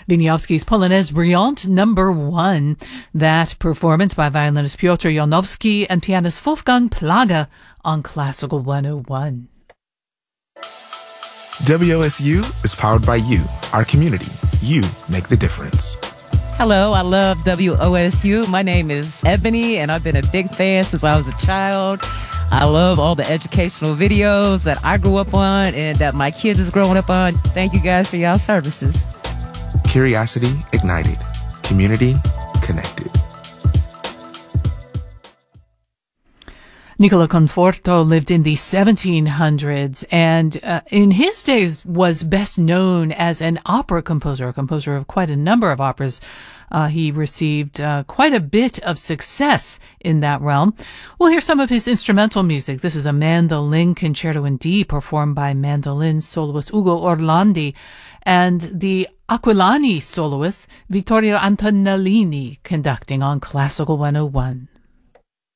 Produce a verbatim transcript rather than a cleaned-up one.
Wieniawski's Polonaise Brillante number one. That performance by violinist Piotr Janowski and pianist Wolfgang Plaga on Classical one oh one. W O S U is powered by you, our community. You make the difference. Hello, I love W O S U. My name is Ebony, and I've been a big fan since I was a child. I love all the educational videos that I grew up on and that my kids is growing up on. Thank you guys for y'all services. Curiosity ignited. Community connected. Niccolo Conforto lived in the seventeen hundreds and uh, in his days was best known as an opera composer, a composer of quite a number of operas. Uh, he received uh, quite a bit of success in that realm. We'll hear some of his instrumental music. This is a mandolin concerto in D performed by mandolin soloist Ugo Orlandi and the Aquilani soloist Vittorio Antonellini conducting on Classical one oh one.